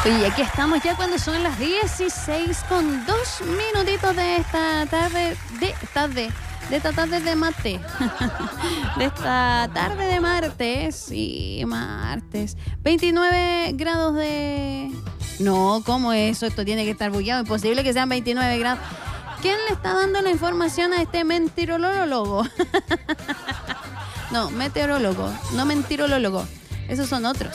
Oye, aquí estamos ya cuando son las 16:02 de esta tarde, de esta tarde de mate. De esta tarde de martes, sí, martes. 29 grados de... No, ¿cómo es eso? Esto tiene que estar bugueado, imposible que sean 29 grados. ¿Quién le está dando la información a este mentirólogo? No, meteorólogo, no mentirólogo. Esos son otros.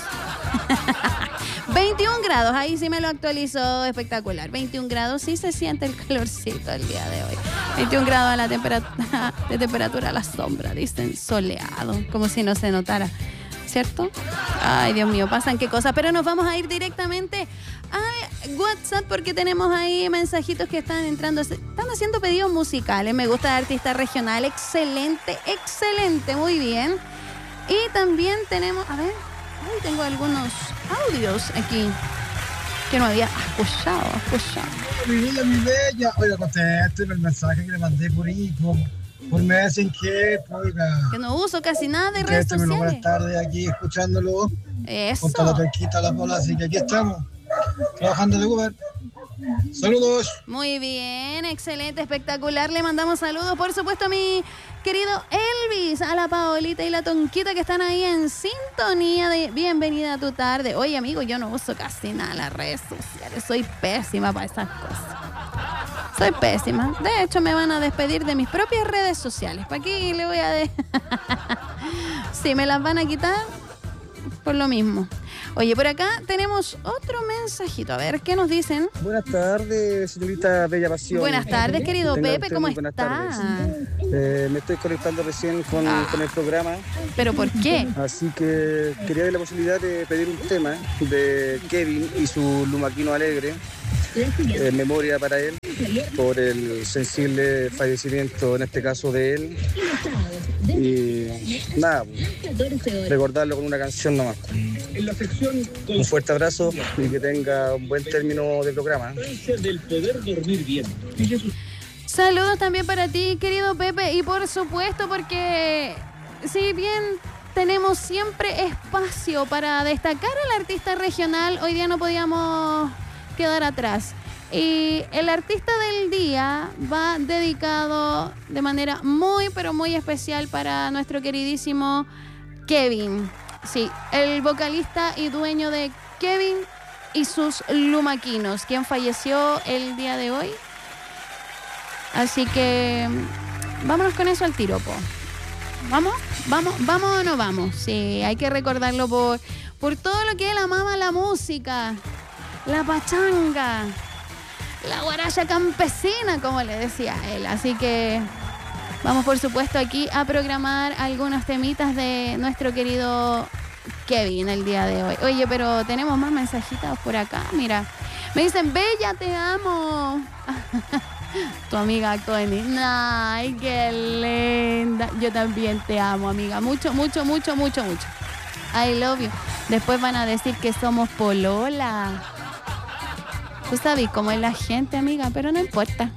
21 grados, ahí sí me lo actualizó, espectacular. 21 grados, sí se siente el calorcito el día de hoy. 21 grados de temperatura a la sombra, dicen soleado, como si no se notara, ¿cierto? Ay, Dios mío, pasan qué cosas. Pero nos vamos a ir directamente a WhatsApp porque tenemos ahí mensajitos que están entrando. Están haciendo pedidos musicales. Me gusta el artista regional. Excelente, excelente, muy bien. Y también tenemos, a ver, tengo algunos audios aquí que no había escuchado. Mi bella. Oiga, contésteme el mensaje que le mandé por Messenger, oiga. Que no uso casi nada de redes Contésteme, sociales. buenas tardes aquí escuchándolo. Eso. Con toda la pesquita, la bola, así que aquí estamos, trabajando de Uber. Saludos. Muy bien, excelente, espectacular. Le mandamos saludos, por supuesto, a mi querido Elvis, a la Paolita y la Tonquita que están ahí en sintonía de Bienvenida a tu tarde. Oye, amigo, yo no uso casi nada las redes sociales. Soy pésima para esas cosas. Soy pésima. De hecho, me van a despedir de mis propias redes sociales. ¿Para qué le voy a Sí, me las van a quitar por lo mismo. Oye, por acá tenemos otro mensajito. A ver, ¿qué nos dicen? Buenas tardes, señorita Bella Pasión. Buenas tardes, querido Pepe, ¿cómo buenas está? tardes. Me estoy conectando recién con el programa. ¿Pero por qué? Así que quería ver la posibilidad de pedir un tema de Kevin y su Lumaquino Alegre, en memoria para él, por el sensible fallecimiento, en este caso de él. Y nada, recordarlo con una canción nomás. Un fuerte abrazo y que tenga un buen término de programa. Saludos también para ti, querido Pepe, y por supuesto porque si bien tenemos siempre espacio para destacar al artista regional, hoy día no podíamos quedar atrás. Y el artista del día va dedicado de manera muy, pero muy especial para nuestro queridísimo Kevin. Sí, el vocalista y dueño de Kevin y sus Lumaquinos, quien falleció el día de hoy. Así que vámonos con eso al tiro, po. ¿Vamos o no vamos? Sí, hay que recordarlo por todo lo que él amaba, la música, la pachanga, la guaracha campesina, como le decía él. Así que vamos, por supuesto, aquí a programar algunos temitas de nuestro querido Kevin el día de hoy. Oye, pero tenemos más mensajitos por acá, mira. Me dicen, Bella, te amo. Tu amiga Connie. Ay, qué linda. Yo también te amo, amiga. Mucho, mucho, mucho, mucho, mucho. I love you. Después van a decir que somos polola. Tú sabes cómo es la gente, amiga, pero no importa.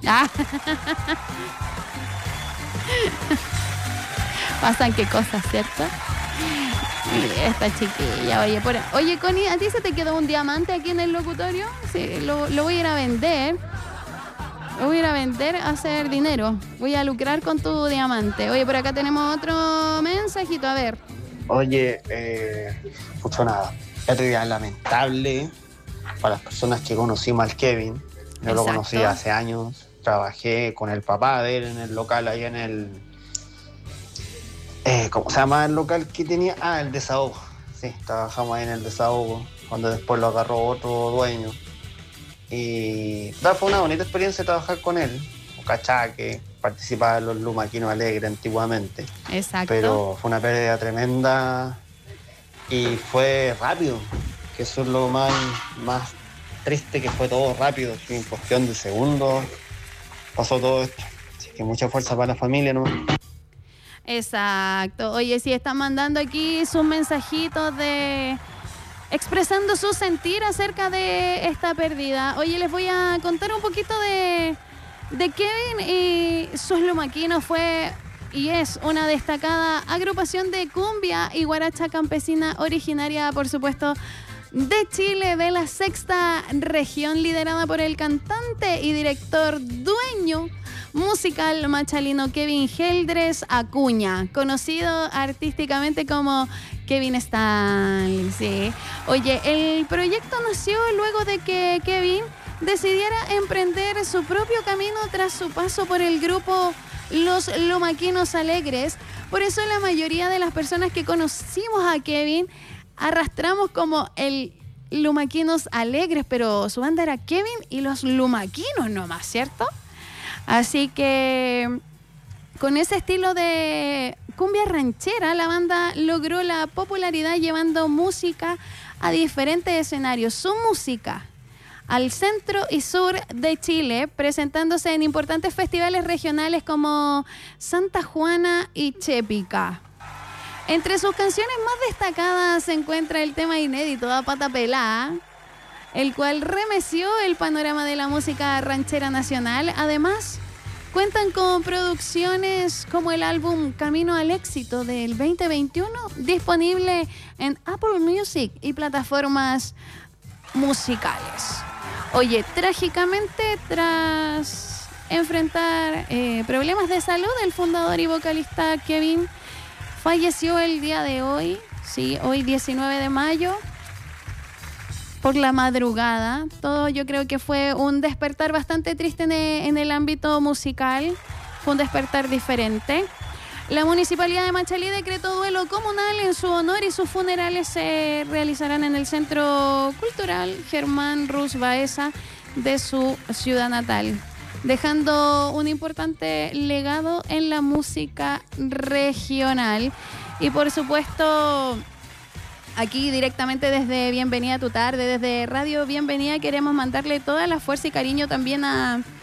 Pasan qué cosas, ¿cierto? Mira, esta chiquilla. Oye, Connie, ¿a ti se te quedó un diamante aquí en el locutorio? Sí, lo voy a ir a vender. Lo voy a ir a vender a hacer dinero. Voy a lucrar con tu diamante. Oye, por acá tenemos otro mensajito, a ver. Oye, mucho nada. Este día lamentable para las personas que conocimos al Kevin. Yo Exacto. lo conocí hace años. Trabajé con el papá de él en el local, ahí en el... ¿cómo se llama el local que tenía? El Desahogo. Sí, trabajamos ahí en el Desahogo, cuando después lo agarró otro dueño. Y fue una bonita experiencia trabajar con él. Un cachaque, participaba en los Lumaquinos Alegre antiguamente. Exacto. Pero fue una pérdida tremenda y fue rápido, que eso es lo más triste, que fue todo rápido, en cuestión de segundos pasó todo esto. Así que mucha fuerza para la familia, ¿no? Exacto. Oye, si están mandando aquí sus mensajitos de expresando su sentir acerca de esta pérdida. Oye, les voy a contar un poquito de Kevin y sus Lumaquinos. Fue y es una destacada agrupación de cumbia y guaracha campesina originaria, por supuesto, de Chile de la sexta región, liderada por el cantante y director dueño musical machalino Kevin Geldres Acuña, conocido artísticamente como Kevin Stanley. Sí. Oye, el proyecto nació luego de que Kevin decidiera emprender su propio camino tras su paso por el grupo Los Lumaquinos Alegres. Por eso la mayoría de las personas que conocimos a Kevin arrastramos como el Lumaquinos Alegres, pero su banda era Kevin y los Lumaquinos nomás, ¿cierto? Así que con ese estilo de cumbia ranchera, la banda logró la popularidad llevando música a diferentes escenarios. Su música al centro y sur de Chile, presentándose en importantes festivales regionales como Santa Juana y Chépica. Entre sus canciones más destacadas se encuentra el tema inédito A Pata Pelá, el cual remeció el panorama de la música ranchera nacional. Además, cuentan con producciones como el álbum Camino al Éxito del 2021, disponible en Apple Music y plataformas musicales. Oye, trágicamente, tras enfrentar problemas de salud, el fundador y vocalista Kevin falleció el día de hoy, sí, hoy 19 de mayo, por la madrugada. Todo yo creo que fue un despertar bastante triste en el ámbito musical, fue un despertar diferente. La Municipalidad de Machalí decretó duelo comunal en su honor y sus funerales se realizarán en el Centro Cultural Germán Rus Baeza de su ciudad natal, dejando un importante legado en la música regional. Y por supuesto, aquí directamente desde Bienvenida a tu Tarde, desde Radio Bienvenida, queremos mandarle toda la fuerza y cariño también a